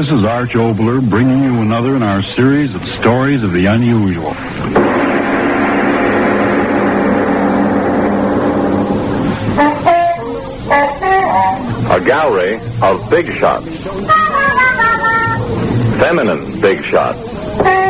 This is Arch Obler bringing you another in our series of stories of the unusual. A gallery of big shots. Feminine big shots.